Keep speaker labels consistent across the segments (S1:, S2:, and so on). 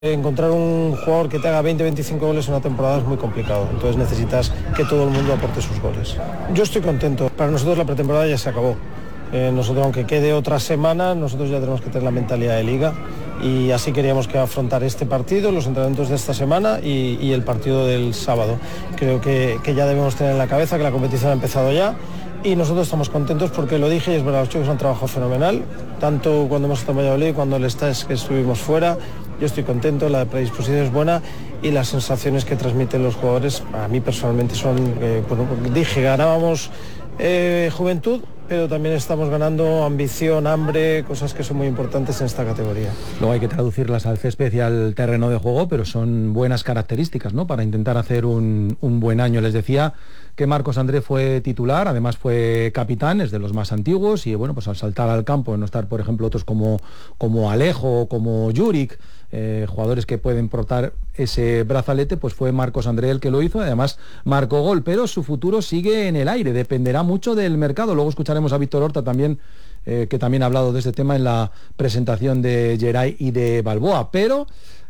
S1: Encontrar un jugador que te haga 20-25 goles en una temporada es muy complicado, entonces necesitas que todo el mundo aporte sus goles. Yo estoy contento, para nosotros la pretemporada ya se acabó. Nosotros, aunque quede otra semana, nosotros ya tenemos que tener la mentalidad de liga y así queríamos que afrontar este partido, los entrenamientos de esta semana y el partido del sábado. Creo que ya debemos tener en la cabeza que la competición ha empezado ya. Y nosotros estamos contentos porque lo dije y es verdad, los chicos han trabajado fenomenal, tanto cuando hemos estado en Valladolid, cuando el stage que estuvimos fuera. Yo estoy contento, la predisposición es buena y las sensaciones que transmiten los jugadores, a mí personalmente son, dije, ganábamos juventud, pero también estamos ganando ambición, hambre, cosas que son muy importantes en esta categoría.
S2: Luego hay que traducirlas al césped y al terreno de juego, pero son buenas características, ¿no?, para intentar hacer un buen año. Les decía que Marcos André fue titular, además fue capitán, es de los más antiguos, y bueno, pues al saltar al campo, no estar, por ejemplo, otros como Alejo o como Juric, jugadores que pueden portar ese brazalete, pues fue Marcos André el que lo hizo, además marcó gol, pero su futuro sigue en el aire, dependerá mucho del mercado. Luego escucharemos a Víctor Horta también, que también ha hablado de este tema en la presentación de Geray y de Balboa, pero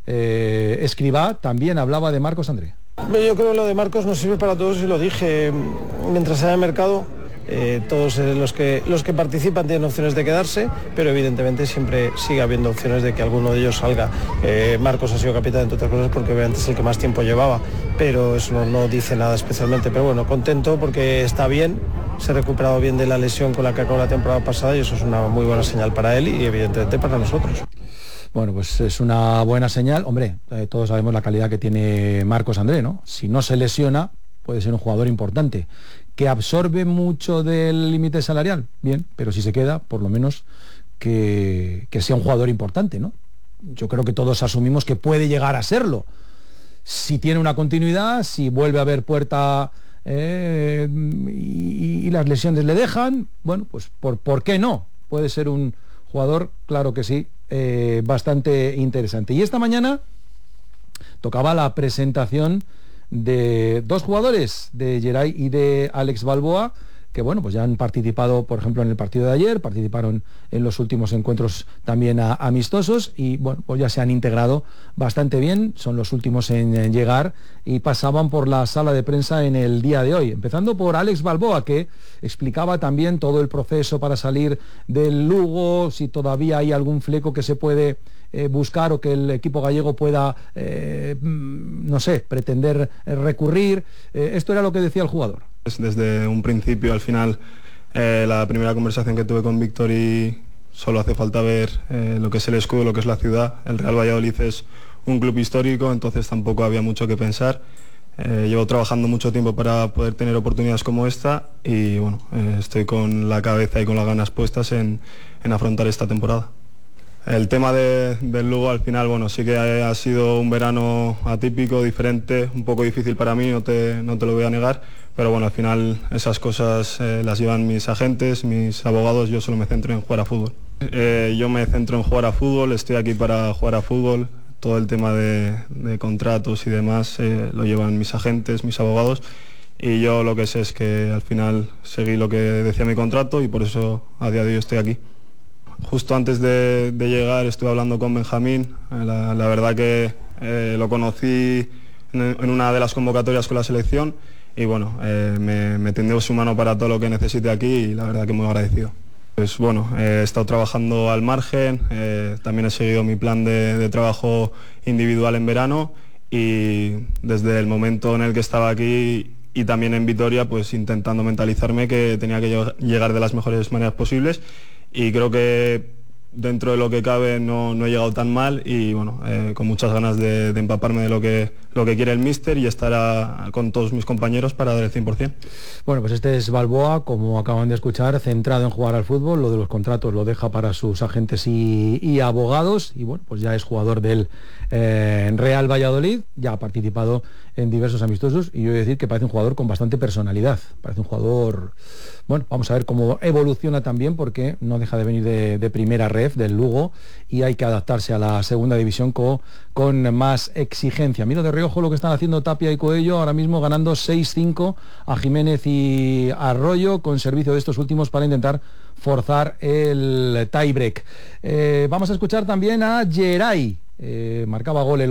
S2: Escribá también hablaba de Marcos André.
S1: Yo creo que lo de Marcos nos sirve para todos y lo dije, mientras haya mercado, todos los que participan tienen opciones de quedarse, pero evidentemente siempre sigue habiendo opciones de que alguno de ellos salga. Marcos ha sido capitán, entre otras cosas, porque obviamente es el que más tiempo llevaba, pero eso no dice nada especialmente. Pero bueno, contento porque está bien, se ha recuperado bien de la lesión con la que acabó la temporada pasada y eso es una muy buena señal para él y evidentemente para nosotros.
S2: Bueno, pues es una buena señal. Hombre, todos sabemos la calidad que tiene Marcos André, ¿no? Si no se lesiona, puede ser un jugador importante. ¿Que absorbe mucho del límite salarial? Bien, pero si se queda, por lo menos que sea un jugador importante, ¿no? Yo creo que todos asumimos que puede llegar a serlo. Si tiene una continuidad, si vuelve a haber puerta y las lesiones le dejan, bueno, pues ¿por qué no? Puede ser un jugador, claro que sí, bastante interesante. Y esta mañana tocaba la presentación de dos jugadores, de Geray y de Alex Balboa, que bueno, pues ya han participado, por ejemplo, en el partido de ayer, participaron en los últimos encuentros también amistosos y bueno, pues ya se han integrado bastante bien, son los últimos en llegar y pasaban por la sala de prensa en el día de hoy, empezando por Alex Balboa, que explicaba también todo el proceso para salir del Lugo, si todavía hay algún fleco que se puede buscar o que el equipo gallego pueda, no sé, pretender recurrir. Esto era lo que decía el jugador.
S3: Desde un principio al final, la primera conversación que tuve con Víctor, y solo hace falta ver lo que es el escudo, lo que es la ciudad. El Real Valladolid es un club histórico, entonces tampoco había mucho que pensar. Llevo trabajando mucho tiempo para poder tener oportunidades como esta y bueno, estoy con la cabeza y con las ganas puestas en afrontar esta temporada. El tema del Lugo al final, bueno, sí que ha sido un verano atípico, diferente, un poco difícil para mí, no te lo voy a negar, pero bueno, al final esas cosas las llevan mis agentes, mis abogados, yo solo me centro en jugar a fútbol. Yo me centro en jugar a fútbol, estoy aquí para jugar a fútbol, todo el tema de contratos y demás lo llevan mis agentes, mis abogados, y yo lo que sé es que al final seguí lo que decía mi contrato y por eso a día de hoy estoy aquí. Justo antes de llegar estuve hablando con Benjamín, la verdad que lo conocí en una de las convocatorias con la selección y bueno, me tendió su mano para todo lo que necesite aquí y la verdad que muy agradecido. Pues bueno, he estado trabajando al margen, también he seguido mi plan de trabajo individual en verano y desde el momento en el que estaba aquí y también en Vitoria, pues intentando mentalizarme que tenía que llegar de las mejores maneras posibles. Y creo que dentro de lo que cabe no he llegado tan mal y bueno, con muchas ganas de empaparme de lo que quiere el míster y estar con todos mis compañeros para dar el 100%.
S2: Bueno, pues este es Balboa, como acaban de escuchar, centrado en jugar al fútbol, lo de los contratos lo deja para sus agentes y abogados y bueno, pues ya es jugador del Real Valladolid, ya ha participado en diversos amistosos y yo voy a decir que parece un jugador con bastante personalidad, parece un jugador, bueno, vamos a ver cómo evoluciona también porque no deja de venir de primera ref del Lugo y hay que adaptarse a la segunda división con más exigencia. Miro de reojo lo que están haciendo Tapia y Coello, ahora mismo ganando 6-5 a Jiménez y Arroyo con servicio de estos últimos para intentar forzar el tiebreak. Vamos a escuchar también a Geray. marcaba goles